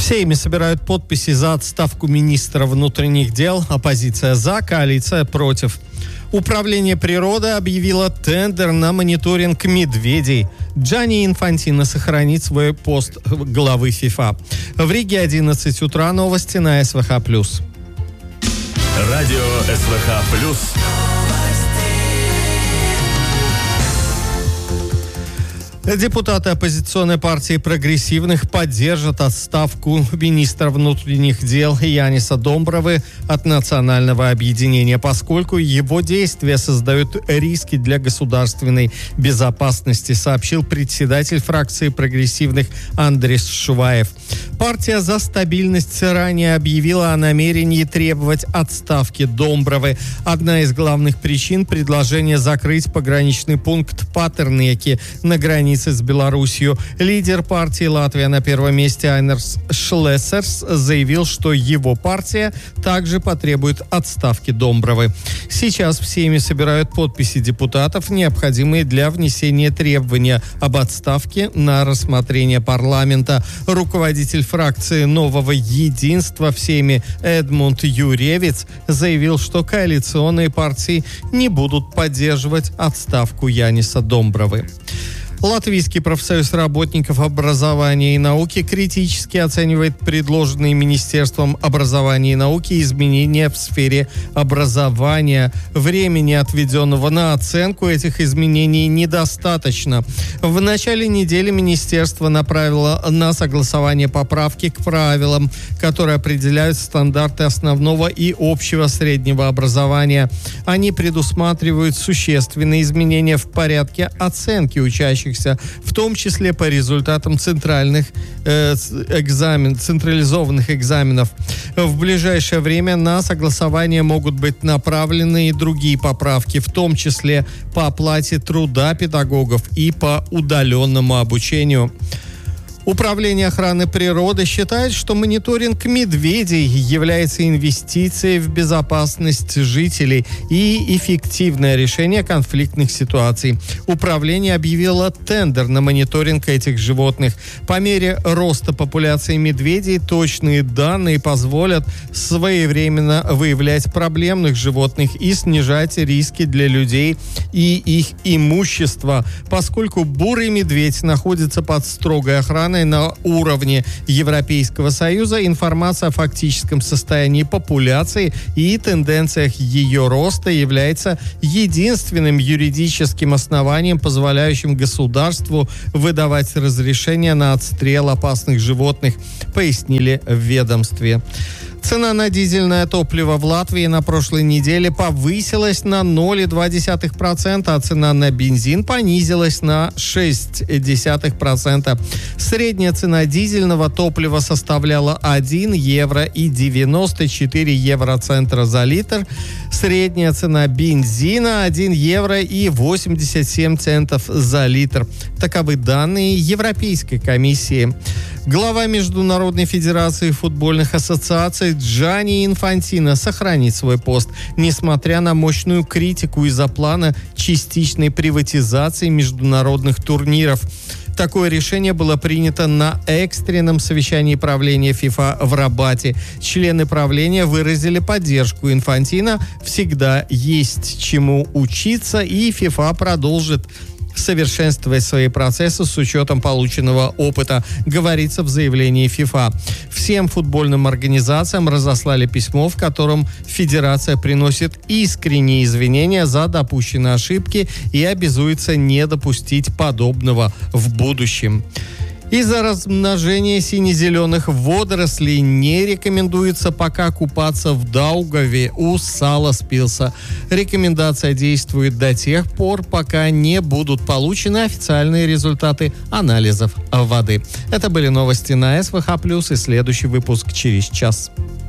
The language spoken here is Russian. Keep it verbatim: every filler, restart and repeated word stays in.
Сейме собирают подписи за отставку министра внутренних дел. Оппозиция за, коалиция против. Управление природы объявило тендер на мониторинг медведей. Джанни Инфантино сохранит свой пост главы ФИФА. В Риге одиннадцать утра. Новости на СВХ плюс. Радио СВХ плюс. Депутаты оппозиционной партии прогрессивных поддержат отставку министра внутренних дел Яниса Домбровы от национального объединения, поскольку его действия создают риски для государственной безопасности, сообщил председатель фракции прогрессивных Андрес Шуваев. Партия «За стабильность» ранее объявила о намерении требовать отставки Домбровы. Одна из главных причин – предложение закрыть пограничный пункт Патернеки на границе с Белоруссией. Лидер партии «Латвия на первом месте» Айнерс Шлессерс заявил, что его партия также потребует отставки Домбровы. Сейчас в Сейме собирают подписи депутатов, необходимые для внесения требования об отставке на рассмотрение парламента. Руководитель фракции «Нового единства» в Сейме Эдмунд Юревец заявил, что коалиционные партии не будут поддерживать отставку Яниса Домбровы. Латвийский профсоюз работников образования и науки критически оценивает предложенные Министерством образования и науки изменения в сфере образования. Времени, отведенного на оценку этих изменений, недостаточно. В начале недели Министерство направило на согласование поправки к правилам, которые определяют стандарты основного и общего среднего образования. Они предусматривают существенные изменения в порядке оценки учащихся, в том числе по результатам центральных э, экзамен, централизованных экзаменов. В ближайшее время на согласование могут быть направлены и другие поправки, в том числе по оплате труда педагогов и по удаленному обучению. Управление охраны природы считает, что мониторинг медведей является инвестицией в безопасность жителей и эффективное решение конфликтных ситуаций. Управление объявило тендер на мониторинг этих животных. По мере роста популяции медведей точные данные позволят своевременно выявлять проблемных животных и снижать риски для людей и их имущества, поскольку бурый медведь находится под строгой охраной на уровне Европейского Союза. Информация о фактическом состоянии популяции и тенденциях ее роста является единственным юридическим основанием, позволяющим государству выдавать разрешение на отстрел опасных животных, пояснили в ведомстве. Цена на дизельное топливо в Латвии на прошлой неделе повысилась на ноль целых две десятых процента, а цена на бензин понизилась на шесть целых одна десятая процента. Средняя цена дизельного топлива составляла один евро и девяносто четыре евроцентра за литр. Средняя цена бензина один евро и восемьдесят семь центов за литр. Таковы данные Европейской комиссии. Глава Международной федерации футбольных ассоциаций Джанни Инфантино сохранит свой пост, несмотря на мощную критику из-за плана частичной приватизации международных турниров. Такое решение было принято на экстренном совещании правления ФИФА в Рабате. Члены правления выразили поддержку Инфантино. Всегда есть чему учиться, и ФИФА продолжит совершенствовать свои процессы с учетом полученного опыта, говорится в заявлении ФИФА. Всем футбольным организациям разослали письмо, в котором Федерация приносит искренние извинения за допущенные ошибки и обязуется не допустить подобного в будущем. Из-за размножения сине-зеленых водорослей не рекомендуется пока купаться в Даугаве у Саласпилса. Рекомендация действует до тех пор, пока не будут получены официальные результаты анализов воды. Это были новости на СВХ плюс, и следующий выпуск через час.